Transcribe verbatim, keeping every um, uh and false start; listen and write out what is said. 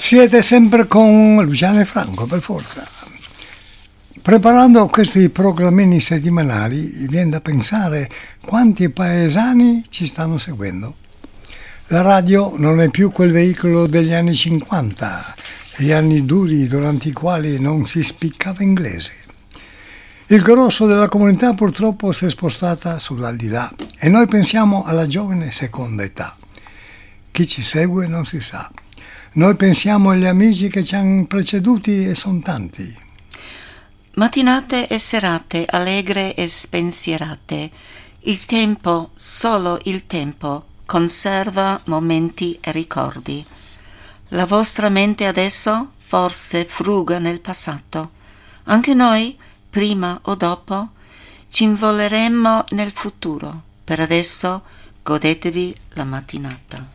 Siete sempre con Luciano e Franco, per forza. Preparando questi programmini settimanali, viene da pensare quanti paesani ci stanno seguendo. La radio non è più quel veicolo degli anni cinquanta, gli anni duri durante i quali non si spiccava inglese. Il grosso della comunità purtroppo si è spostata sull'aldilà e noi pensiamo alla giovane seconda età. Chi ci segue non si sa. Noi pensiamo agli amici che ci hanno preceduti e sono tanti. Mattinate e serate allegre e spensierate. Il tempo, solo il tempo, conserva momenti e ricordi. La vostra mente adesso forse fruga nel passato. Anche noi, prima o dopo, ci involeremmo nel futuro. Per adesso godetevi la mattinata.